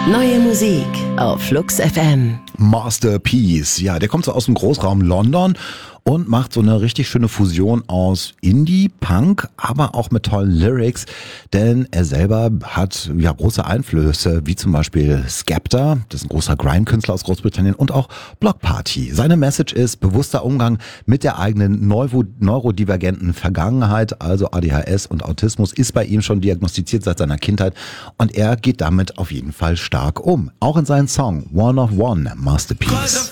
Neue Musik auf Flux FM. Masterpiece, ja, der kommt so aus dem Großraum London und macht so eine richtig schöne Fusion aus Indie, Punk, aber auch mit tollen Lyrics, denn er selber hat ja große Einflüsse, wie zum Beispiel Skepta, das ist ein großer Grime-Künstler aus Großbritannien, und auch Block Party. Seine Message ist bewusster Umgang mit der eigenen neurodivergenten Vergangenheit, also ADHS und Autismus ist bei ihm schon diagnostiziert seit seiner Kindheit und er geht damit auf jeden Fall stark um. Auch in seinem Song One of One, Masterpiece.